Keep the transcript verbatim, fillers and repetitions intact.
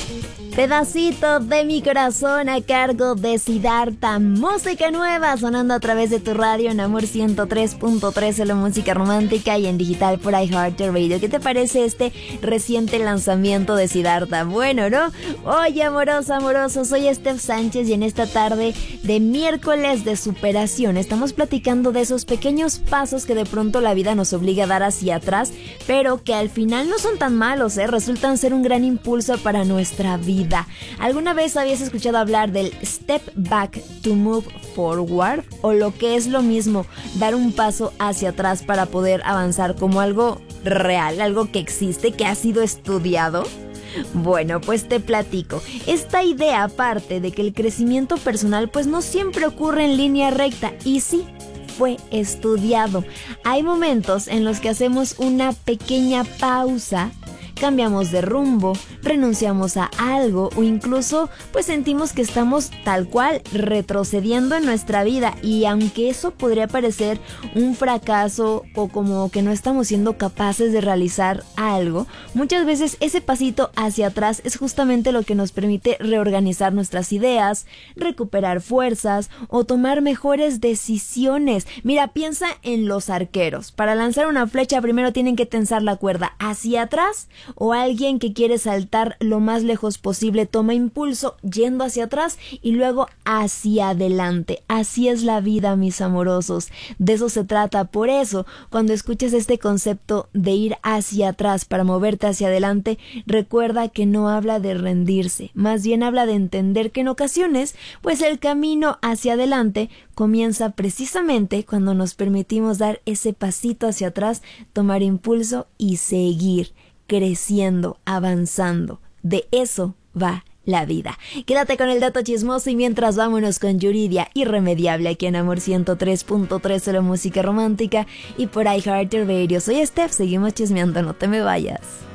Pedacito de mi corazón a cargo de Siddhartha, música nueva sonando a través de tu radio en Amor ciento tres punto tres, la música romántica, y en digital por iHeartRadio. ¿Qué te parece este reciente lanzamiento de Siddhartha? Bueno, ¿no? Oye, amorosa, amoroso, soy Steph Sánchez y en esta tarde de miércoles de superación estamos platicando de esos pequeños pasos que de pronto la vida nos obliga a dar hacia atrás, pero que al final no son tan malos, ¿eh? Resultan ser un gran impulso para nuestra vida. ¿Alguna vez habías escuchado hablar del step back to move forward? O lo que es lo mismo, dar un paso hacia atrás para poder avanzar, como algo real, algo que existe, que ha sido estudiado. Bueno, pues te platico. Esta idea parte de que el crecimiento personal pues no siempre ocurre en línea recta, y sí, fue estudiado. Hay momentos en los que hacemos una pequeña pausa, cambiamos de rumbo, renunciamos a algo o incluso pues sentimos que estamos tal cual retrocediendo en nuestra vida, y aunque eso podría parecer un fracaso o como que no estamos siendo capaces de realizar algo, muchas veces ese pasito hacia atrás es justamente lo que nos permite reorganizar nuestras ideas, recuperar fuerzas o tomar mejores decisiones. Mira, piensa en los arqueros. Para lanzar una flecha primero tienen que tensar la cuerda hacia atrás, o alguien que quiere saltar lo más lejos posible toma impulso yendo hacia atrás y luego hacia adelante. Así es la vida, mis amorosos. De eso se trata. Por eso, cuando escuches este concepto de ir hacia atrás para moverte hacia adelante, recuerda que no habla de rendirse, más bien habla de entender que en ocasiones, pues el camino hacia adelante comienza precisamente cuando nos permitimos dar ese pasito hacia atrás, tomar impulso y seguir creciendo, avanzando. De eso va la vida. Quédate con el dato chismoso y mientras vámonos con Yuridia, Irremediable, aquí en Amor ciento tres punto tres, la música romántica, y por iHeartRadio. Soy Steph, seguimos chismeando, no te me vayas.